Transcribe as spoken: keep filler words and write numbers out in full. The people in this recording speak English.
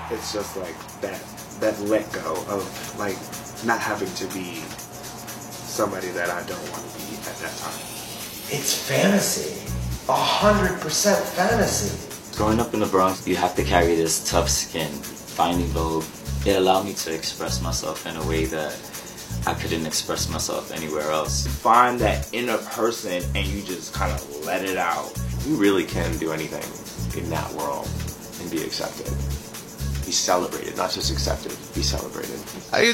It's just like that that let go of like not having to be somebody that I don't want to be at that time. It's fantasy. A hundred percent fantasy. Growing up in the Bronx, you have to carry this tough skin. Finding Vogue, it allowed me to express myself in a way that I couldn't express myself anywhere else. Find that inner person and you just kind of let it out. You really can do anything in that world and be accepted. Be celebrated, not just accepted, be celebrated.